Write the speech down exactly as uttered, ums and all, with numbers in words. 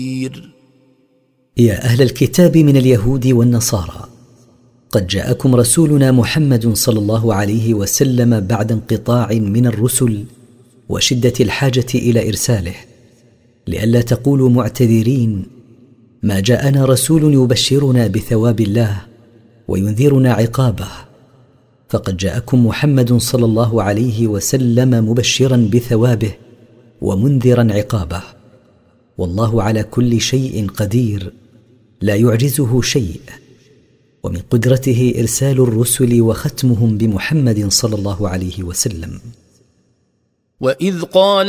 يا أهل الكتاب من اليهود والنصارى، قد جاءكم رسولنا محمد صلى الله عليه وسلم بعد انقطاع من الرسل وشدة الحاجة إلى إرساله، لئلا تقولوا معتذرين ما جاءنا رسول يبشرنا بثواب الله وينذرنا عقابه، فقد جاءكم محمد صلى الله عليه وسلم مبشرا بثوابه ومنذرا عقابه، والله على كل شيء قدير لا يعجزه شيء، ومن قدرته إرسال الرسل وختمهم بمحمد صلى الله عليه وسلم. وإذ قال